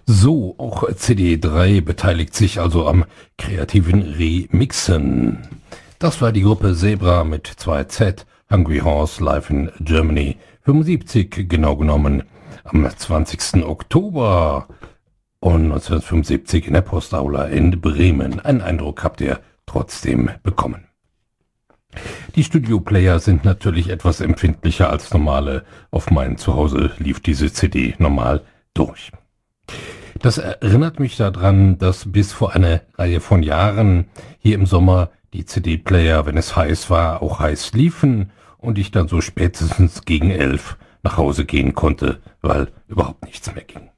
So, auch CD3 beteiligt sich also am kreativen Remixen. Das war die Gruppe Zebra mit 2Z, Hungry Horse live in Germany 75, genau genommen am 20. Oktober und 1975 in der Postaula in Bremen. Einen Eindruck habt ihr trotzdem bekommen. Die Studioplayer sind natürlich etwas empfindlicher als normale. Auf meinem Zuhause lief diese CD normal durch. Das erinnert mich daran, dass bis vor einer Reihe von Jahren hier im Sommer die CD-Player, wenn es heiß war, auch heiß liefen und ich dann so spätestens gegen 11 nach Hause gehen konnte, weil überhaupt nichts mehr ging.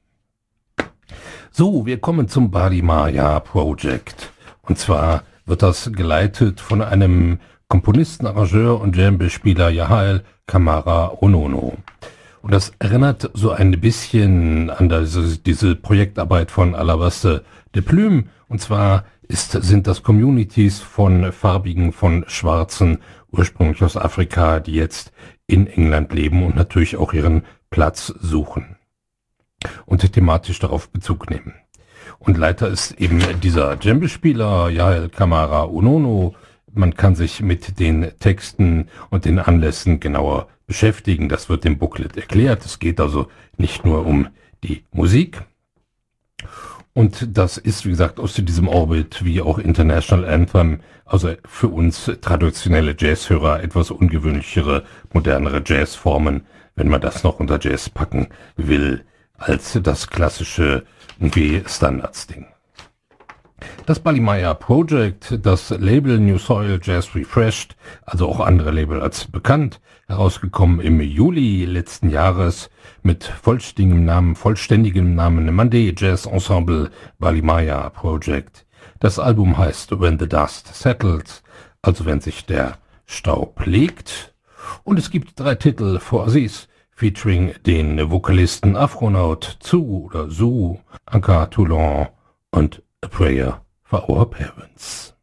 So, wir kommen zum Balimaya Project. Und zwar wird das geleitet von einem Komponisten, Arrangeur und Djembe-Spieler Yahael Kamara Onono. Und das erinnert so ein bisschen an diese Projektarbeit von Alabaster de Plume. Und zwar sind das Communities von Farbigen, von Schwarzen, ursprünglich aus Afrika, die jetzt in England leben und natürlich auch ihren Platz suchen und thematisch darauf Bezug nehmen. Und Leiter ist eben dieser Djembe-Spieler Yahael Kamara Onono. Man kann sich mit den Texten und den Anlässen genauer beschäftigen. Das wird im Booklet erklärt. Es geht also nicht nur um die Musik. Und das ist, wie gesagt, aus diesem Orbit wie auch International Anthem, also für uns traditionelle Jazzhörer etwas ungewöhnlichere, modernere Jazzformen, wenn man das noch unter Jazz packen will, als das klassische irgendwie Standards-Ding. Das Balimaya Project, das Label New Soil Jazz Refreshed, also auch andere Label als bekannt, herausgekommen im Juli letzten Jahres mit vollständigem Namen Monday Jazz Ensemble Balimaya Project. Das Album heißt When the Dust Settles, also wenn sich der Staub legt. Und es gibt 3 Titel for Aziz, featuring den Vokalisten Afronaut Zu oder Zu, Anka Toulon und A Prayer for Our Parents.